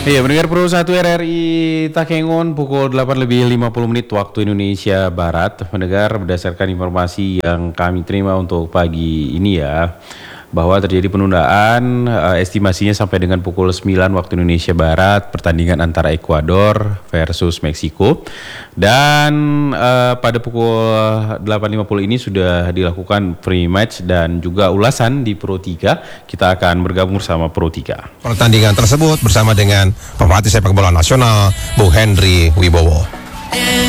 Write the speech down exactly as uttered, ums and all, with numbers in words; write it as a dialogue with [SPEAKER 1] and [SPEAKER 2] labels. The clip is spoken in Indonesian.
[SPEAKER 1] Iya, mendengar Pro satu R R I Takengon pukul delapan lebih lima puluh menit waktu Indonesia Barat. Mendengar berdasarkan informasi yang kami terima untuk pagi ini ya, bahwa terjadi penundaan uh, estimasinya sampai dengan pukul sembilan waktu Indonesia Barat pertandingan antara Ekuador versus Meksiko. Dan uh, pada pukul delapan lima puluh ini sudah dilakukan pre-match dan juga ulasan di Pro tiga. Kita akan bergabung bersama Pro tiga.
[SPEAKER 2] Pertandingan tersebut bersama dengan pemerhati sepak bola nasional, Bung Henry Wibowo.